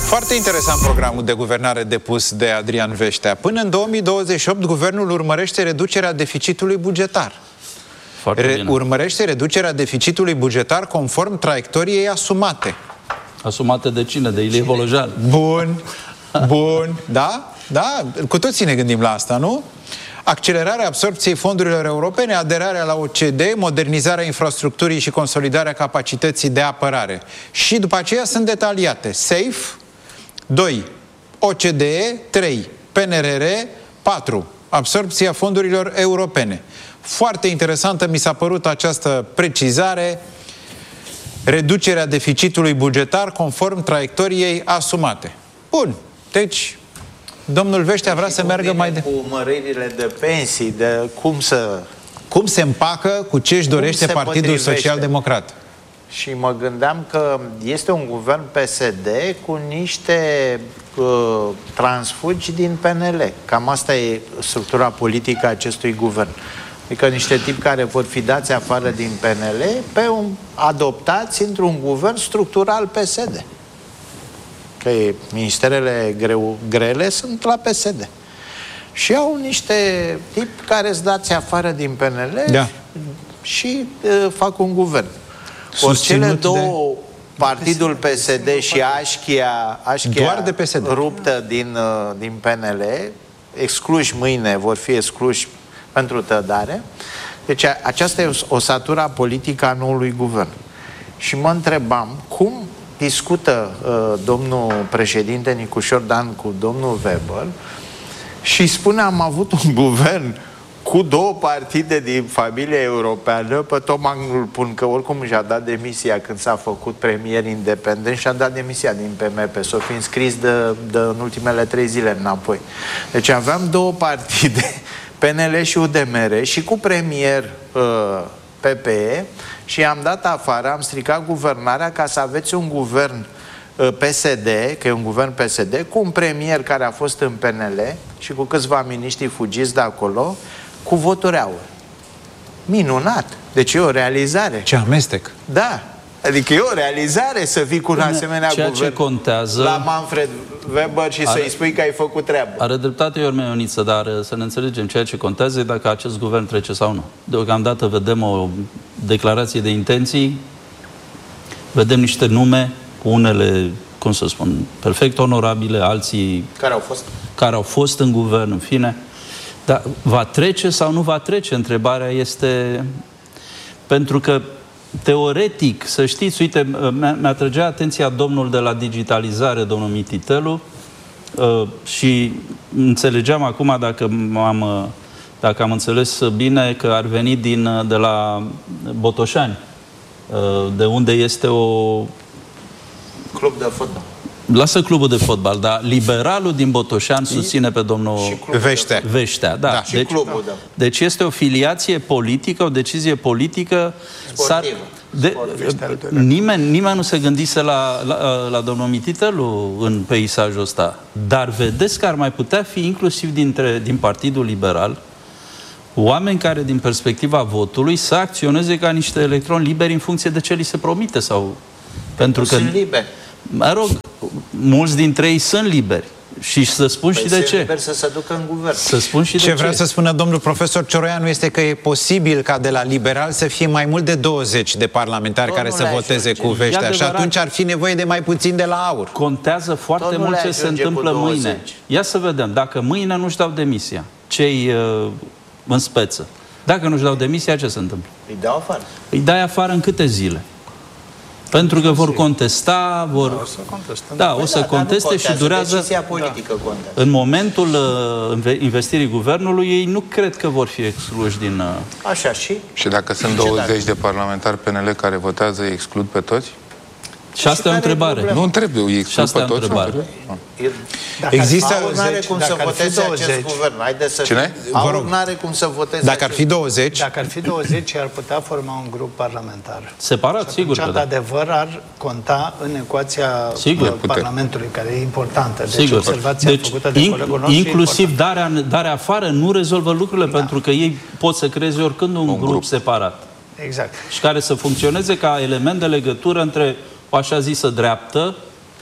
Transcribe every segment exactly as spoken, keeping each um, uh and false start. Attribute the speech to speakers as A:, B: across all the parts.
A: Foarte interesant programul de guvernare depus de Adrian Veștea. Până în două mii douăzeci și opt, guvernul urmărește reducerea deficitului bugetar. Re urmărește reducerea deficitului bugetar conform traiectoriei asumate.
B: Asumate de cine? De Ilie Volojan.
A: Bun, bun, da? Da? Cu toții ne gândim la asta, nu? Accelerarea absorbției fondurilor europene, aderarea la O C D E, modernizarea infrastructurii și consolidarea capacității de apărare. Și după aceea sunt detaliate. SAFE, doi. O C D E, trei. P N R R, patru. Absorbția fondurilor europene. Foarte interesantă mi s-a părut această precizare. Reducerea deficitului bugetar conform traiectoriei asumate. Bun, deci domnul Veștea vrea să meargă mai de...
C: cu măririle de pensii, de cum să...
A: Cum se împacă cu ce își dorește Partidul Social Democrat.
C: Și mă gândeam că este un guvern P S D cu niște uh, transfugi din P N L. Cam asta e structura politică a acestui guvern. Adică niște tipi care vor fi dați afară din P N L pe un, adoptați într-un guvern structural P S D. Că ministerele greu, grele sunt la P S D. Și au niște tipi care îți dați afară din P N L, da, și uh, fac un guvern. Ori cele două, de... Partidul P S D și Așchia, Așchia
A: de P S D,
C: ruptă din, uh, din P N L, excluși mâine, vor fi excluși pentru tădare. Deci a, aceasta e o, o satură politică a noului guvern. Și mă întrebam cum discută uh, domnul președinte Nicușor Dan cu domnul Weber și spune: am avut un guvern cu două partide din familia europeană. Pe Toma îl pun că oricum și-a dat demisia când s-a făcut premier independent și a dat demisia din P M P. S-o fi înscris de, de în ultimele trei zile înapoi. Deci aveam două partide, P N L și U D M R, și cu premier uh, P P E, și am dat afară, am stricat guvernarea ca să aveți un guvern uh, P S D, că e un guvern P S D, cu un premier care a fost în P N L și cu câțiva miniștri fugiți de acolo, cu voturi aur. Minunat! Deci e o realizare.
A: Ce amestec!
C: Da! Adică e o realizare să vii cu un asemenea
B: ceea
C: guvern
B: ce contează
C: la Manfred Weber și
B: are,
C: să-i spui că ai făcut treabă.
B: Are dreptate Iorme Ioniță, dar să ne înțelegem, ceea ce contează e dacă acest guvern trece sau nu. Deocamdată vedem o declarație de intenții, vedem niște nume, unele, cum să spun, perfect onorabile, alții
C: care au fost,
B: care au fost în guvern, în fine. Dar va trece sau nu va trece? Întrebarea este... Pentru că, teoretic, să știți, uite, mi-a trăgea atenția domnul de la digitalizare, domnul Mititelu, și înțelegeam acum, dacă am, dacă am înțeles bine, că ar veni din, de la Botoșani, de unde este o...
C: club de fotbal.
B: Lasă clubul de fotbal, dar liberalul din Botoșani susține pe domnul
A: Veștea.
B: Veștea, da.
C: da.
B: Deci,
C: clubul, da.
B: Deci este o filiație politică, o decizie politică
C: sportivă.
B: De, nimeni, nimeni nu se gândise la, la, la domnul Mititelu în peisajul ăsta. Dar vedeți că ar mai putea fi inclusiv dintre, din Partidul Liberal oameni care, din perspectiva votului, să acționeze ca niște electroni liberi în funcție de ce li se promite. Sau... Pentru că
C: sunt liberi.
B: Mă rog, mulți dintre ei sunt liberi. Și să spun păi și de ce.
C: Liber să se ducă în guvern.
B: Să spun și
A: ce
B: de
A: vrea
B: ce.
A: să spună domnul profesor Cioroianu este că e posibil ca de la liberal să fie mai mult de douăzeci de parlamentari Domnul care să voteze cu Veștea. Și atunci ar fi nevoie de mai puțin de la AUR.
B: Contează foarte Domnul mult ce se întâmplă mâine. Ia să vedem. Dacă mâine nu-și dau demisia, cei uh, în speță, dacă nu-și dau demisia, ce se întâmplă?
C: Îi dau afară.
B: Îi dai afară în câte zile? Pentru că vor contesta, vor...
D: Da, o să conteste.
B: Da, o să
C: da,
B: conteste și durează...
C: Decizia politică da. contează.
B: În momentul uh, investirii guvernului, ei nu cred că vor fi excluși din... Uh...
C: Așa și?
E: Și dacă sunt douăzeci de parlamentari P N L care votează, îi exclud pe toți?
B: Și asta e o întrebare.
E: Nu întreb, eu îi exclud pe toți.
A: Există
C: n-are cum să voteze acest guvern. Haideți să
E: Cine?
C: Aur n-are cum să voteze.
A: Dacă ar fi douăzeci,
D: Dacă ar fi douăzeci, ar putea forma un grup parlamentar.
B: Separat, sigur că da.
D: adevăr ar conta în ecuația
B: sigur,
D: Parlamentului, care e importantă. Deci
B: sigur.
D: observația
B: deci,
D: făcută de
B: inc
D: colegul nostru
B: inclusiv darea, darea afară nu rezolvă lucrurile, da. pentru că ei pot să creeze oricând un, un grup, grup separat.
D: Exact.
B: Și care să funcționeze ca element de legătură între o așa zisă dreaptă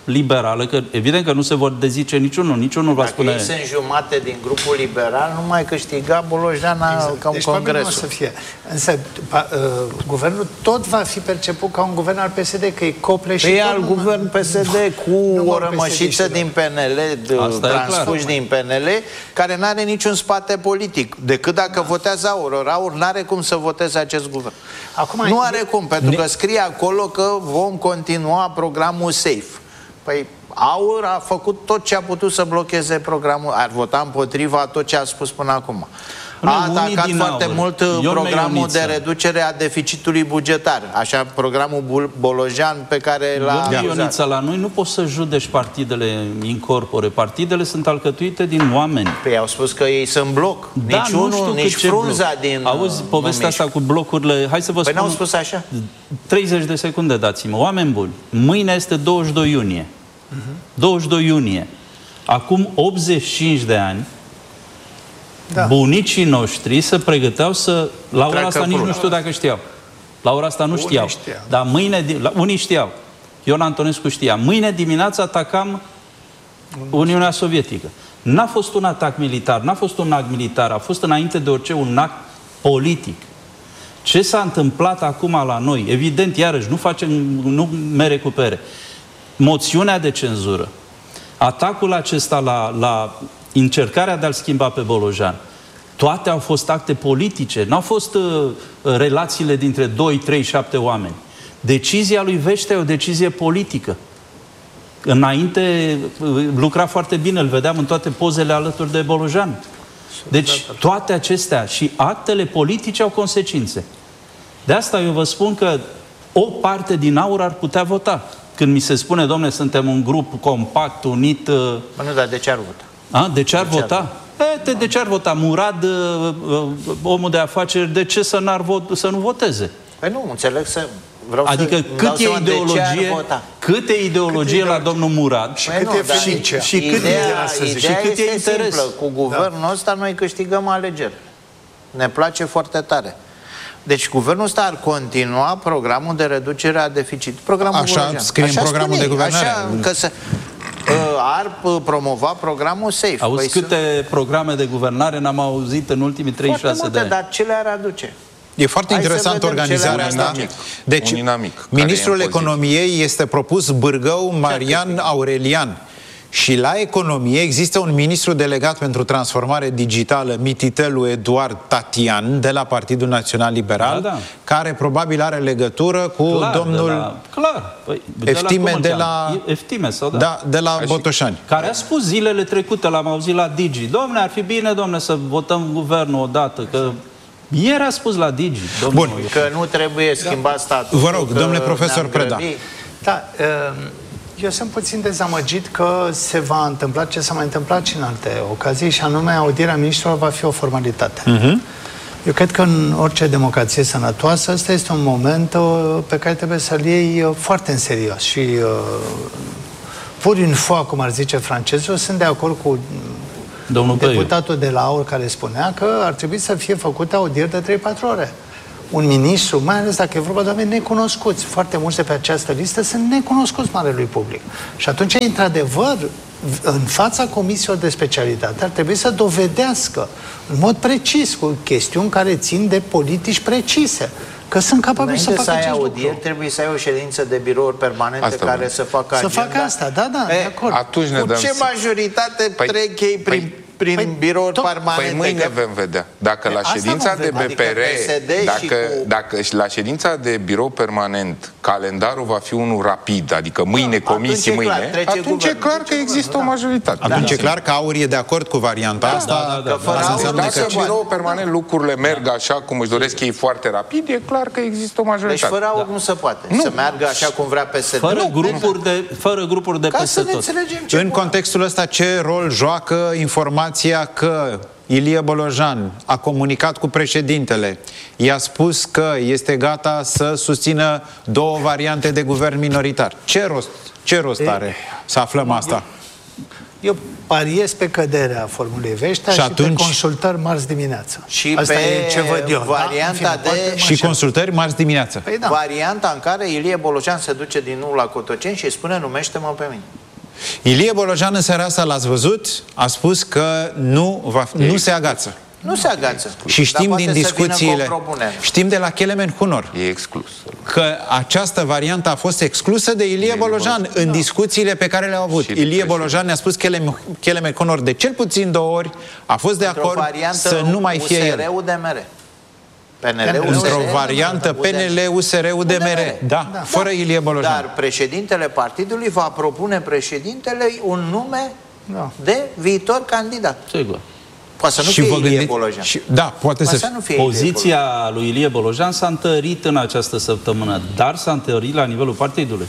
B: liberală, că evident că nu se vor dezice niciunul, niciunul va spune...
C: Dacă ei sunt jumate din grupul liberal, nu mai câștiga Bolojan exact. ca un
D: deci,
C: congres.
D: să fie. Însă, pa, uh, guvernul tot va fi perceput ca un guvern al P S D, că e copleșitor.
C: E al guvern P S D cu o rămășiță din P N L, transfuși din P N L, care nu are niciun spate politic, decât dacă da. votează Aur. Ori Aur nu are cum să voteze acest guvern. Acum, nu are cum, pentru că scrie acolo că vom continua programul SAFE. Păi Aur a făcut tot ce a putut să blocheze programul, ar vota împotriva tot ce a spus până acum. A atacat foarte Aur. mult Ion programul de reducere a deficitului bugetar, așa programul Bolojan pe care l-a
B: Ionița, la noi nu poți să judeci partidele incorpore. Partidele sunt alcătuite din oameni.
C: Păi au spus că ei sunt bloc. Da, nici unul, nici frunza din...
B: Auzi povestea asta cu blocurile... Hai să vă
C: păi
B: spun...
C: n-au spus așa?
B: treizeci de secunde dați-mă. Oameni buni, mâine este douăzeci și doi iunie. Uh-huh. douăzeci și doi iunie. Acum optzeci și cinci de ani, da. bunicii noștri se pregăteau să... La ora asta nici nu știu dacă știau. La ora asta nu știau. știau. Dar mâine... La, unii știau. Ion Antonescu știa. Mâine dimineața atacam Uniunea Sovietică. N-a fost un atac militar, n-a fost un act militar, a fost înainte de orice un act politic. Ce s-a întâmplat acum la noi? Evident, iarăși, nu facem, nu mere cu pere. Moțiunea de cenzură, atacul acesta la, la încercarea de a-l schimba pe Bolojan, toate au fost acte politice, n-au fost uh, relațiile dintre doi, trei, șapte oameni. Decizia lui Vește e o decizie politică. Înainte uh, lucra foarte bine, îl vedeam în toate pozele alături de Bolojan. Deci toate acestea și actele politice au consecințe. De asta eu vă spun că o parte din Aur ar putea vota. Când mi se spune, domne, suntem un grup compact, unit... Uh...
C: Bă, nu, dar de ce ar vota?
B: A, de ce ar de vota? Ce ar... E, de, de ce ar vota? Murad, uh, uh, omul de afaceri, de ce să, n-ar vot, să nu voteze?
C: Păi nu, înțeleg să... Vreau
B: adică
C: să
B: cât e ideologie, cât e ideologie la domnul Murad
D: și cât e frincea.
B: Și cât e, și cât e interes.
C: Simplă. Cu guvernul da. ăsta noi câștigăm alegeri. Ne place foarte tare. Deci guvernul ăsta ar continua programul de reducere a deficitului. Programul
A: așa
C: Bolojan.
A: scrie în programul
C: spune,
A: de guvernare.
C: Așa că se, uh, ar promova programul SAFE.
B: Auzi păi câte sunt... programe de guvernare n-am auzit în ultimii treizeci și șase de ani.
C: Dar ce le-ar aduce?
A: E foarte Hai interesant organizarea asta. Deci, ministrul economiei este propus Bârgău Marian Aurelian. Și la economie există un ministru delegat pentru transformare digitală, Mititelu Eduard Tatian, de la Partidul Național Liberal, da, da. care probabil are legătură cu clar, domnul
B: de la, clar. Păi,
A: Eftime
B: de
A: la,
B: de la, Eftime, sau da?
A: Da, de la Botoșani.
B: Care a spus zilele trecute, l-am auzit la Digi, domne, ar fi bine, domne, să votăm guvernul odată, că... Ieri a spus la Digi, domnul...
C: Bun. Că nu trebuie schimbat da. statul.
A: Vă rog, domnule profesor Preda.
D: Da, eu sunt puțin dezamăgit că se va întâmpla ce s-a mai întâmplat și în alte ocazii, și anume audierea ministrilor va fi o formalitate. Uh-huh. Eu cred că în orice democrație sănătoasă ăsta este un moment pe care trebuie să-l iei foarte în serios și pur în foa, cum ar zice francezul, sunt de acord cu
B: domnul
D: deputatul de la Aur care spunea că ar trebui să fie făcute audieri de trei patru ore. Un ministru, mai ales dacă e vorba de oameni necunoscuți, foarte mulți de pe această listă sunt necunoscuți marelui public. Și atunci, într-adevăr, în fața comisiilor de specialitate ar trebui să dovedească în mod precis, cu chestiuni care țin de politici precise, că sunt capabili să facă acest lucru.
C: Audieri, trebuie să ai o ședință de birouri permanente asta care să facă
D: să
C: agenda.
D: facă asta, da, da, e, de acord.
E: Atunci ne
C: cu
E: dăm
C: ce majoritate păi, trec ei prin... Păi, prin păi, birouri permanente.
E: Păi mâine că... vom vedea. Dacă la ședința de B P R, adică dacă, cu... dacă la ședința de birou permanent calendarul va fi unul rapid, adică mâine, da, comisii
C: atunci
E: mâine,
C: clar,
E: atunci guvern, e clar că există da. o majoritate.
A: Atunci da. e clar că Aur e de acord cu varianta da, asta. Da, da, da,
E: că fără da, Aur, dacă că birou permanent lucrurile merg așa cum își doresc ei foarte rapid, e clar că există o majoritate.
C: Deci fără Aur da. nu se poate. Nu. Să meargă așa cum vrea P S D.
B: Fără grupuri de, fără grupuri de peste tot.
A: În contextul ăsta, ce rol joacă informația că Ilie Bolojan a comunicat cu președintele, i-a spus că este gata să susțină două variante de guvern minoritar? Ce rost, ce rost are să aflăm asta?
D: Eu pariez pe căderea formulei Veștea și, și atunci... pe consultări marți dimineață.
C: Și
D: asta
C: pe
D: e ce văd eu,
C: varianta
D: da?
C: de...
A: Și consultări marți dimineață.
C: Păi da. Varianta în care Ilie Bolojan se duce din nou la Cotroceni și îi spune numește-mă pe mine.
A: Ilie Bolojan în seara asta, l-ați văzut, a spus că nu, va, nu se agață.
C: Nu se agață.
A: Și știm din discuțiile, știm de la Kelemen Hunor,
E: e exclus,
A: că această variantă a fost exclusă de Ilie
E: de
A: Bolojan în discuțiile pe care le-au avut. Ilie Bolojan ne-a spus Kelemen Hunor de cel puțin două ori, a fost de acord să nu mai fie el.
C: U S R U D M R. P N L
A: Într-o variantă P N L U S R U D M R. Da, da, fără Ilie Bolojan.
C: Dar președintele partidului va propune președintele un nume
D: da.
C: de viitor candidat.
B: Sigur.
C: Poate să nu și fie Ilie gândi... Bolojan.
A: Și, da, poate, poate să,
C: să nu fie
B: Poziția lui Ilie Bolojan s-a întărit în această săptămână, dar s-a întărit la nivelul partidului.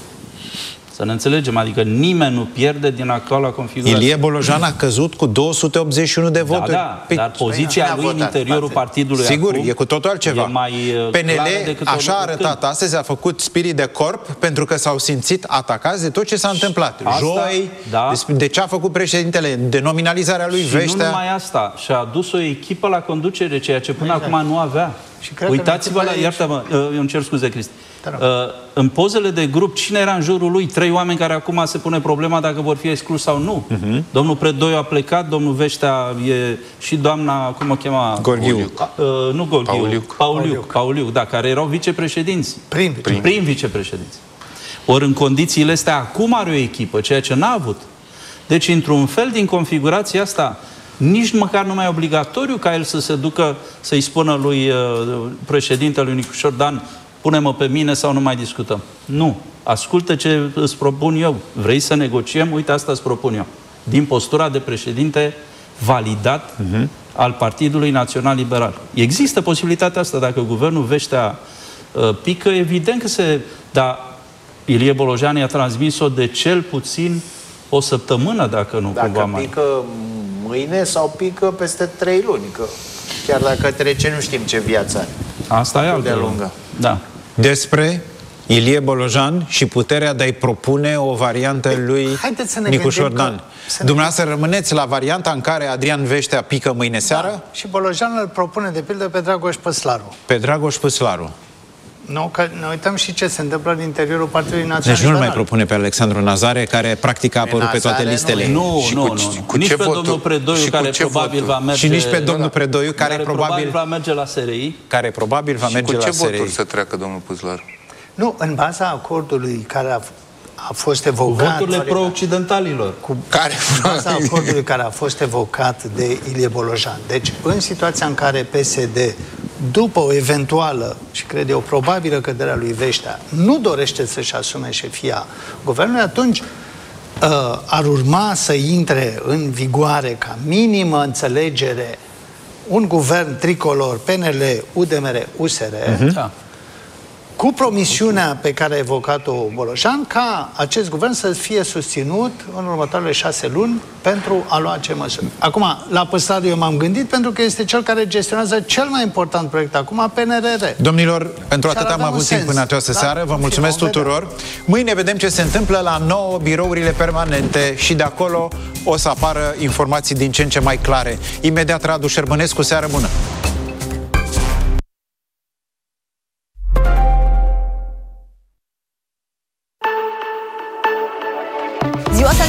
B: Să ne înțelegem, adică nimeni nu pierde din actuala configurație.
A: Ilie Bolojan a căzut cu două sute optzeci și unu de voturi.
B: Da, da,
A: păi,
B: dar poziția lui în interiorul partidului
A: sigur,
B: acum
A: e cu totul altceva.
B: E mai
A: P N L, așa a arătat când. Astăzi, a făcut spirit de corp pentru că s-au simțit atacați de tot ce s-a întâmplat. Asta, Joi, da. de ce a făcut președintele, de nominalizarea lui
B: și
A: Veștea.
B: Nu numai asta, și-a adus o echipă la conducere, ceea ce până exact. acum nu avea. Uitați-vă la... Iartă-mă, eu îmi cer scuze, Cristi. Uh, în pozele de grup, cine era în jurul lui? Trei oameni care acum se pune problema dacă vor fi exclus sau nu. Uh-huh. Domnul Predoiu a plecat, domnul Veștea e și doamna, cum o chema?
A: Gorghiu.
B: Uh, nu Gorghiu.
E: Pauliuc.
B: Pauliuc, Pauliuc, da, care erau vicepreședinți.
D: Prim,
B: prim. prim vicepreședinți. Ori în condițiile astea, acum are o echipă, ceea ce n-a avut. Deci, într-un fel, din configurația asta, nici măcar nu mai e obligatoriu ca el să se ducă să-i spună lui uh, președintelui Nicușor Dan, pune-mă pe mine sau nu mai discutăm. Nu. Ascultă ce îți propun eu. Vrei să negociem? Uite, asta îți propun eu. Din postura de președinte validat uh-huh. al Partidului Național Liberal. Există posibilitatea asta. Dacă guvernul Veștea uh, pică, evident că se... Dar Ilie Bolojan i-a transmis-o de cel puțin o săptămână, dacă nu
C: dacă
B: cumva mai.
C: Dacă pică mâine sau pică peste trei luni, că chiar dacă trece, nu știm ce viață are.
B: Asta e altă
C: lungă.
B: Da.
A: Despre Ilie Bolojan și puterea de a-i propune o variantă lui Nicușor Dan. Dumneavoastră rămâneți la varianta în care Adrian Veștea pică mâine seară?
D: Da. Și Bolojan îl propune, de pildă, pe Dragoș Păslaru.
A: Pe Dragoș Păslaru.
D: Nu, că ne uităm și ce se întâmplă în interiorul Partidului Național.
A: Deci nu-l mai propune pe Alexandru Nazare, care practic a apărut pe toate listele.
B: Nu, nu, nu. nu.
E: Cu
B: nici
E: ce
B: pe
E: votul?
B: domnul Predoiu, care probabil va merge...
A: Și nici pe domnul Predoiu, care,
B: care
A: probabil,
B: probabil va merge la S R I.
A: Care probabil va merge la S R I.
E: Și cu ce voturi să treacă domnul Păslaru?
D: Nu, în baza acordului care a, a fost evocat...
B: Cu voturile pro-occidentalilor.
D: Cu care, în baza acordului care a fost evocat de Ilie Bolojan. Deci, în situația în care P S D, după o eventuală, și cred eu, probabilă căderea lui Veștea, nu dorește să-și asume șefia guvernului, atunci uh, ar urma să intre în vigoare ca minimă înțelegere un guvern tricolor, P N L, U D M R, U S R, uh-huh. da. cu promisiunea pe care a evocat-o Bolojan, ca acest guvern să fie susținut în următoarele șase luni pentru a lua ce măsuri. Acum, la Păslaru eu m-am gândit pentru că este cel care gestionează cel mai important proiect acum, P N R R.
A: Domnilor, pentru atât am avut timp în această da? seară. Vă mulțumesc tuturor. Mâine vedem ce se întâmplă la nouă birourile permanente și de acolo o să apară informații din ce în ce mai clare. Imediat Radu Șerbănescu, seară bună!